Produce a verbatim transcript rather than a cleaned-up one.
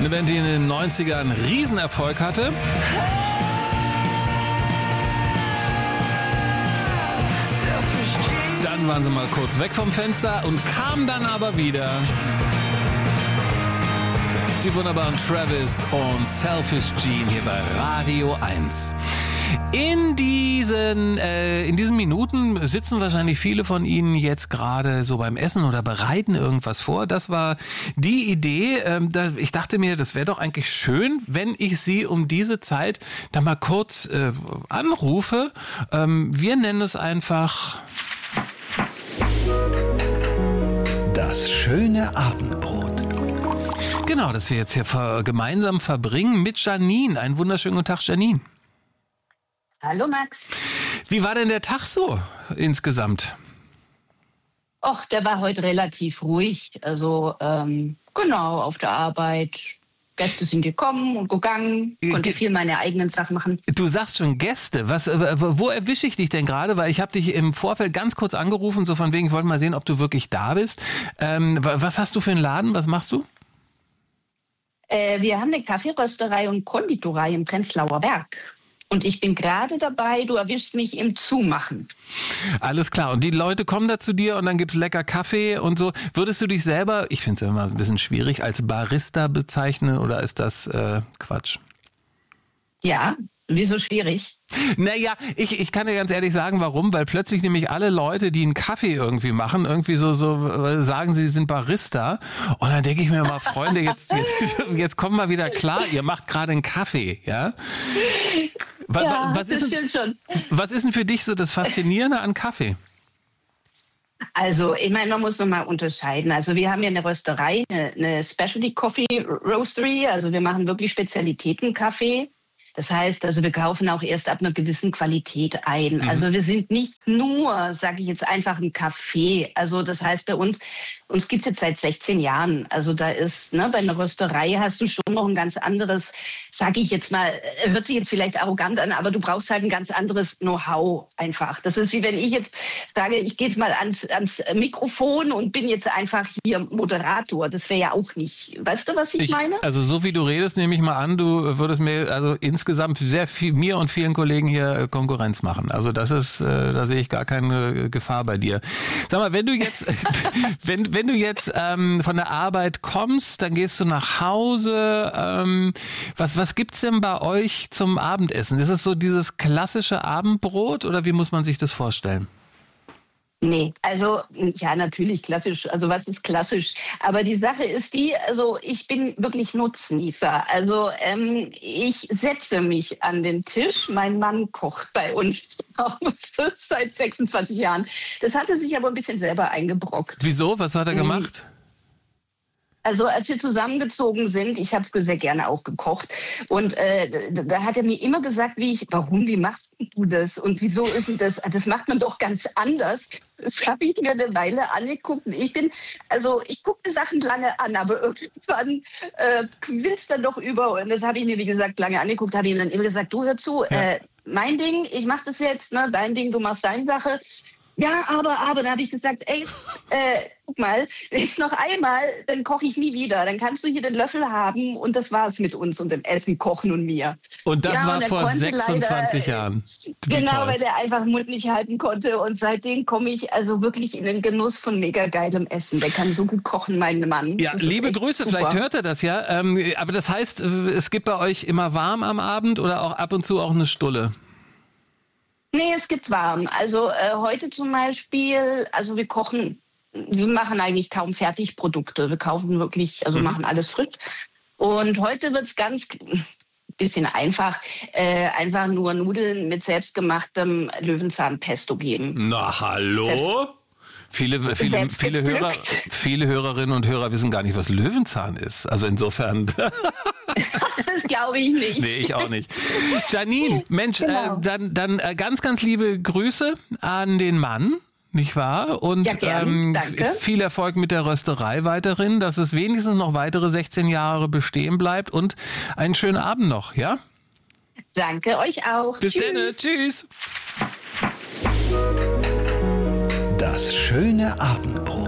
Eine Band, die in den neunzigern einen Riesenerfolg hatte. Dann waren sie mal kurz weg vom Fenster und kamen dann aber wieder. Die wunderbaren Travis und Selfish Gene hier bei Radio eins. In diesen, äh, in diesen Minuten sitzen wahrscheinlich viele von Ihnen jetzt gerade so beim Essen oder bereiten irgendwas vor. Das war die Idee. Ähm, da, ich dachte mir, das wäre doch eigentlich schön, wenn ich Sie um diese Zeit da mal kurz äh, anrufe. Ähm, wir nennen es einfach das schöne Abendbrot. Genau, das wir jetzt hier ver- gemeinsam verbringen mit Janine. Einen wunderschönen guten Tag, Janine. Hallo Max. Wie war denn der Tag so insgesamt? Och, der war heute relativ ruhig. Also ähm, genau, auf der Arbeit. Gäste sind gekommen und gegangen. Konnte Ge- viel meine eigenen Sachen machen. Du sagst schon Gäste. Was, äh, wo erwische ich dich denn gerade? Weil ich habe dich im Vorfeld ganz kurz angerufen, so von wegen, ich wollte mal sehen, ob du wirklich da bist. Ähm, was hast du für einen Laden? Was machst du? Äh, wir haben eine Kaffeerösterei und Konditorei im Prenzlauer Berg. Und ich bin gerade dabei, du erwischst mich im Zumachen. Alles klar. Und die Leute kommen da zu dir und dann gibt's lecker Kaffee und so. Würdest du dich selber, ich finde es immer ein bisschen schwierig, als Barista bezeichnen oder ist das äh, Quatsch? Ja, wieso schwierig? Naja, ich, ich kann dir ganz ehrlich sagen, warum, weil plötzlich nämlich alle Leute, die einen Kaffee irgendwie machen, irgendwie so, so sagen, sie sind Barista. Und dann denke ich mir mal, Freunde, jetzt, jetzt, jetzt kommen wir wieder klar, ihr macht gerade einen Kaffee, ja? Was, Ja, was, das ist stimmt denn, schon. was ist denn für dich so das Faszinierende an Kaffee? Also, ich meine, man muss nochmal unterscheiden. Also, wir haben ja eine Rösterei, eine, eine Specialty Coffee Roastery. Also, wir machen wirklich Spezialitäten-Kaffee. Das heißt, also wir kaufen auch erst ab einer gewissen Qualität ein. Mhm. Also wir sind nicht nur, sage ich jetzt, einfach ein Café. Also das heißt bei uns, uns gibt's jetzt seit sechzehn Jahren. Also da ist, ne, bei einer Rösterei hast du schon noch ein ganz anderes, sage ich jetzt mal, hört sich jetzt vielleicht arrogant an, aber du brauchst halt ein ganz anderes Know-how einfach. Das ist wie wenn ich jetzt sage, ich gehe jetzt mal ans, ans Mikrofon und bin jetzt einfach hier Moderator. Das wäre ja auch nicht, weißt du, was ich, ich meine? Also so wie du redest, nehme ich mal an, du würdest mir also insgesamt sehr viel, mir und vielen Kollegen hier Konkurrenz machen. Also das ist, äh, da sehe ich gar keine Gefahr bei dir. Sag mal, wenn du jetzt, wenn, wenn du jetzt ähm, von der Arbeit kommst, dann gehst du nach Hause. Ähm, was, was gibt's denn bei euch zum Abendessen? Ist es so dieses klassische Abendbrot oder wie muss man sich das vorstellen? Nee, also ja, natürlich klassisch. Also was ist klassisch? Aber die Sache ist die, also ich bin wirklich Nutznießer. Also ähm, ich setze mich an den Tisch. Mein Mann kocht bei uns seit sechsundzwanzig Jahren. Das hatte sich aber ein bisschen selber eingebrockt. Wieso? Was hat er gemacht? Also als wir zusammengezogen sind, ich habe sehr gerne auch gekocht und äh, da hat er mir immer gesagt, wie ich, warum, wie machst du das und wieso ist denn das? Das macht man doch ganz anders. Das habe ich mir eine Weile angeguckt. Ich bin, also ich gucke Sachen lange an, aber irgendwann äh, quillst dann doch über und das habe ich mir, wie gesagt, lange angeguckt, habe ihm dann immer gesagt, du hör zu, ja. äh, mein Ding, ich mache das jetzt, ne, dein Ding, du machst deine Sache. Ja, aber, aber, dann habe ich gesagt, ey, äh, guck mal, jetzt noch einmal, dann koche ich nie wieder. Dann kannst du hier den Löffel haben und das war's mit uns und dem Essen, Kochen und mir. Und das ja, war und vor sechsundzwanzig leider, Jahren. Wie genau, toll. weil der einfach den Mund nicht halten konnte und seitdem komme ich also wirklich in den Genuss von mega geilem Essen. Der kann so gut kochen, mein Mann. Ja, liebe Grüße, super. Vielleicht hört er das ja. Ähm, aber das heißt, es gibt bei euch immer warm am Abend oder auch ab und zu auch eine Stulle? Nee, es gibt warm. Also äh, heute zum Beispiel, also wir kochen, wir machen eigentlich kaum Fertigprodukte. Wir kaufen wirklich, also mhm. machen alles frisch. Und heute wird's ganz bisschen einfach, äh, einfach nur Nudeln mit selbstgemachtem Löwenzahnpesto geben. Na, hallo? Selbst Viele, viele, viele, Hörer, viele Hörerinnen und Hörer wissen gar nicht, was Löwenzahn ist. Also insofern. Das glaube ich nicht. Nee, ich auch nicht. Janine, Mensch, genau. äh, dann, dann äh, ganz, ganz liebe Grüße an den Mann, nicht wahr? Und ja, gern. ähm, Danke. viel Erfolg mit der Rösterei weiterhin, dass es wenigstens noch weitere sechzehn Jahre bestehen bleibt und einen schönen Abend noch, ja? Danke euch auch. Bis dann, tschüss. Das schöne Abendbrot.